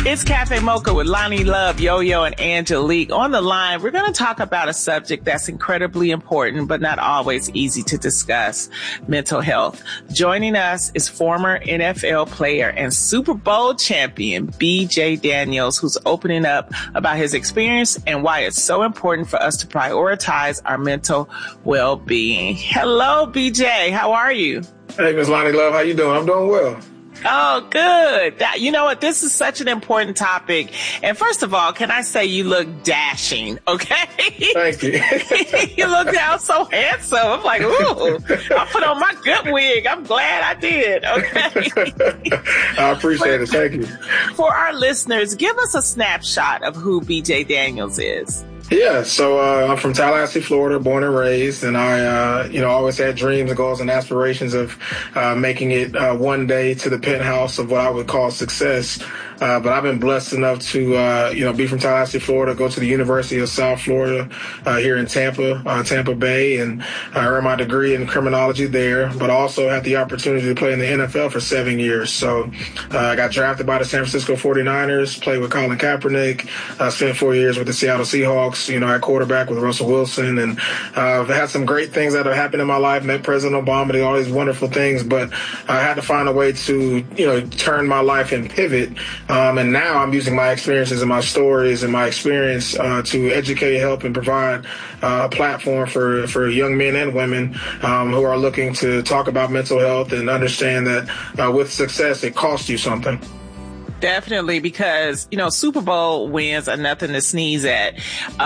It's Cafe Mocha with Lonnie Love, Yo-Yo, and Angelique. On the line, we're going to talk about a subject that's incredibly important, but not always easy to discuss: mental health. Joining us is former NFL player and Super Bowl champion B.J. Daniels, who's opening up about his experience and why it's so important for us to prioritize our mental well-being. Hello, B.J. How are you? Hey, Miss Lonnie Love. How you doing? I'm doing well. Oh, good. You know what? This is such an important topic. And first of all, can I say you look dashing, okay? Thank you. You look now so handsome. I'm like, ooh, I put on my good wig. I'm glad I did, okay? I appreciate it. Thank you. For our listeners, give us a snapshot of who B.J. Daniels is. Yeah, so I'm from Tallahassee, Florida, born and raised, and I, always had dreams and goals and aspirations of making it one day to the penthouse of what I would call success. But I've been blessed enough to, be from Tallahassee, Florida, go to the University of South Florida here in Tampa Bay, and earn my degree in criminology there, but also had the opportunity to play in the NFL for 7 years. So I got drafted by the San Francisco 49ers, played with Colin Kaepernick, spent 4 years with the Seattle Seahawks, at quarterback with Russell Wilson, and I've had some great things that have happened in my life, met President Obama, did all these wonderful things, but I had to find a way to, turn my life and pivot. And now I'm using my experiences and my stories and my experience to educate, help, and provide a platform for young men and women who are looking to talk about mental health and understand that with success, it costs you something. Definitely, because, Super Bowl wins are nothing to sneeze at.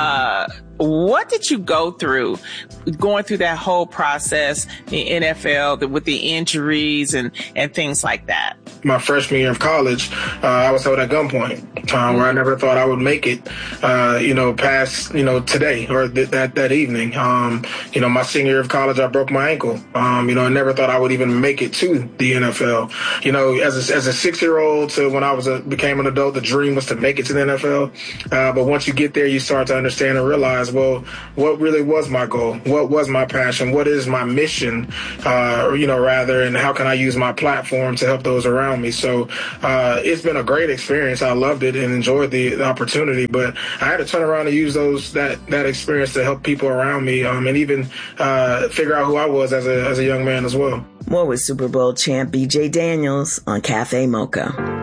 What did you go through going through that whole process, the NFL, with the injuries and things like that? My freshman year of college, I was held at gunpoint, where I never thought I would make it, past, today or that evening. My senior year of college, I broke my ankle. I never thought I would even make it to the NFL. As a 6-year-old to when I became an adult, the dream was to make it to the NFL. But once you get there, you start to understand and realize, well, what really was my goal? What was my passion? What is my mission, and how can I use my platform to help those around me? So it's been a great experience. I loved it and enjoyed the opportunity, but I had to turn around and use that experience to help people around me and even figure out who I was as a young man as well. More with Super Bowl champ B.J. Daniels on Cafe Mocha.